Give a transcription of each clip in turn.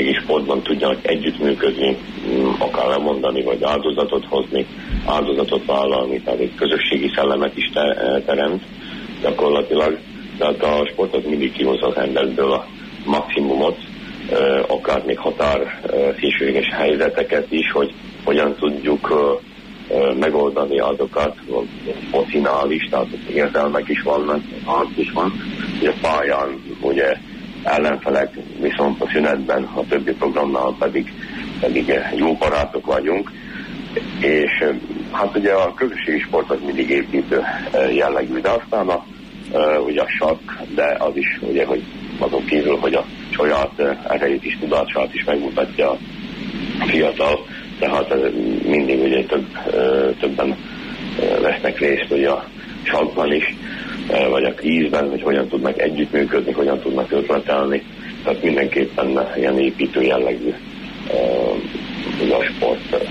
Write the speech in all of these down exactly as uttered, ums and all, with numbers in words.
közösségi sportban tudjanak együttműködni, akár lemondani, vagy áldozatot hozni, áldozatot vállalni, tehát egy közösségi szellemet is te, teremt gyakorlatilag. Tehát a sport az mindig kihozza az emberből a maximumot, akár még határ szélsőséges helyzeteket is, hogy hogyan tudjuk megoldani azokat, focinál is, tehát érzelmek is vannak, harc is van. Ugye pályán ugye ellenfelek, viszont a szünetben, a többi programnál pedig, pedig jó barátok vagyunk, és hát ugye a közösségi sport az mindig építő jellegű, de aztán a, ugye a sakk, de az is ugye, hogy azon kívül, hogy a saját erejét is, tudását is megmutatja a fiatal, tehát mindig ugye több, többen vesznek részt ugye a sakkban is, vagy a kvízben, hogy hogyan tudnak együttműködni, hogyan tudnak ötletelni, tehát mindenképpen ilyen építő jellegű ugye a sport.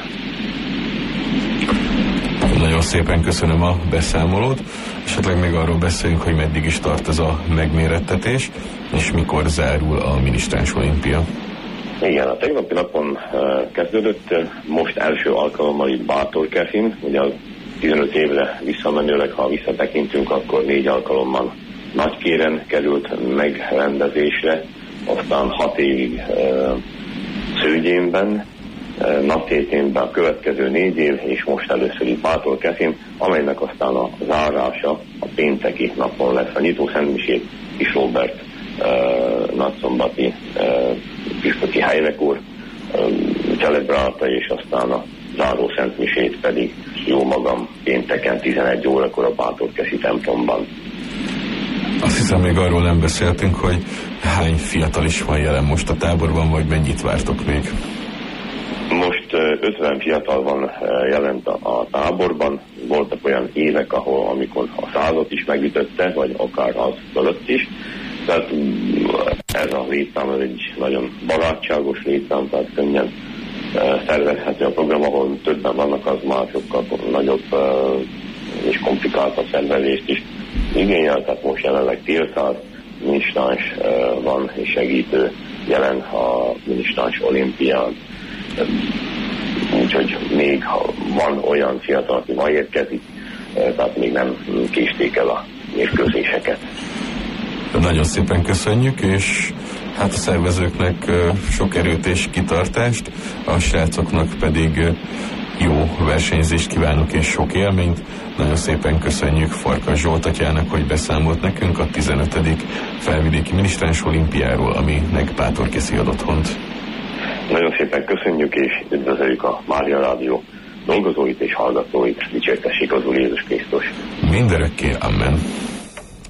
Nagyon szépen köszönöm a beszámolót, esetleg még arról beszélünk, hogy meddig is tart ez a megmérettetés, és mikor zárul a minisztráns olimpia. Igen, a tegnapi napon uh, kezdődött, most első alkalommal itt Bátorkeszin, ugye az tizenöt évre visszamenőleg, ha visszatekintünk, akkor négy alkalommal Nagykéren került megrendezésre, aztán hat évig uh, Szőgyénben, uh, Naptéténben a következő négy év, és most először itt Bátorkeszin, amelynek aztán a zárása a pénteki napon lesz. A nyitó szentmisét Kis Róbert uh, nagyszombati uh, püspöki Heinek úr um, celebrálta, és aztán a záró szentmisét pedig jó magam pénteken tizenegy órakor a Bátorkeszi templomban. Azt hiszem, még arról nem beszéltünk, hogy hány fiatal is van jelen most a táborban, vagy mennyit vártok még? Most ötven fiatal van jelent a, a táborban. Voltak olyan évek, ahol amikor a százat is megütötte, vagy akár az fölött is. Tehát ez a létszám ez egy nagyon barátságos létszám, tehát könnyen szervezhető a program, ahol többen vannak, az már sokkal nagyobb és komplikáltabb szervezést is igényel, tehát most jelenleg tiltás, minisztráns van és segítő jelen a minisztráns olimpián. Úgyhogy még van olyan fiatal, aki ma érkezik, tehát még nem késték el a mérkőzéseket. Nagyon szépen köszönjük, és hát a szervezőknek sok erőt és kitartást, a srácoknak pedig jó versenyzést kívánok és sok élményt. Nagyon szépen köszönjük Farkas Zsolt atyának, hogy beszámolt nekünk a tizenötödik felvidéki minisztráns olimpiáról, aminek Bátorkeszi ad otthont. Nagyon szépen köszönjük, és üdvözöljük a Mária Rádió dolgozóit és hallgatóit. Dicsértessék az Úr Jézus Krisztus. Mindörökké, amen.